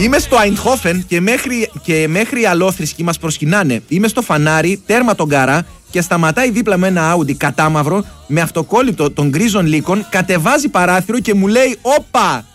Είμαι στο Αϊντχόφεν και μέχρι οι αλόθρησκοι μας προσκυνάνε. Είμαι στο φανάρι, τέρμα τον καρά και σταματάει δίπλα με ένα Audi κατάμαυρο με αυτοκόλληπτο των γκρίζων λύκων, κατεβάζει παράθυρο και μου λέει «Όπα!